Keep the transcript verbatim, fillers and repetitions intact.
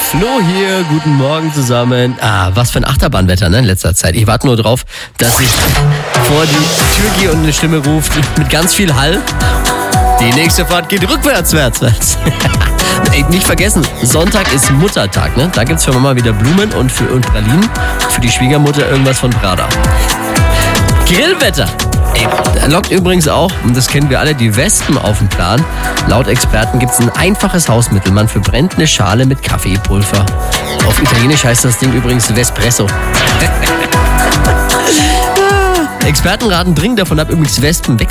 Flo hier, guten Morgen zusammen. Ah, was für ein Achterbahnwetter, ne, in letzter Zeit. Ich warte nur drauf, dass ich vor die Tür gehe und eine Stimme ruft mit ganz viel Hall. Die nächste Fahrt geht rückwärts, wärts, wärts. Ey, nicht vergessen, Sonntag ist Muttertag, ne? Da gibt's für Mama wieder Blumen und für und Pralinen. Für die Schwiegermutter irgendwas von Prada. Grillwetter. Ey, da lockt übrigens auch, und das kennen wir alle, die Wespen auf den Plan. Laut Experten gibt es ein einfaches Hausmittel. Man verbrennt eine Schale mit Kaffeepulver. Auf Italienisch heißt das Ding übrigens Vespresso. Experten raten dringend davon ab, übrigens Wespen weg